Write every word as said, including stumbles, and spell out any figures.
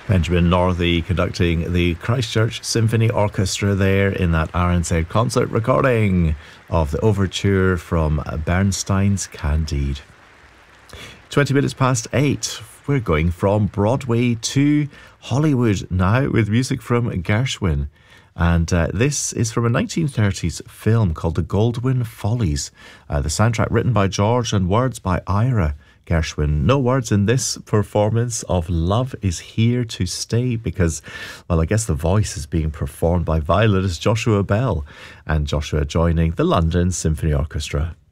Benjamin Northey conducting the Christchurch Symphony Orchestra there in that R N Z concert recording of the overture from Bernstein's Candide. twenty minutes past eight. We're going from Broadway to Hollywood now with music from Gershwin. And uh, this is from a nineteen thirties film called The Goldwyn Follies. Uh, the soundtrack written by George and words by Ira Gershwin. No words in this performance of Love Is Here to Stay because, well, I guess the voice is being performed by violinist Joshua Bell, and Joshua joining the London Symphony Orchestra.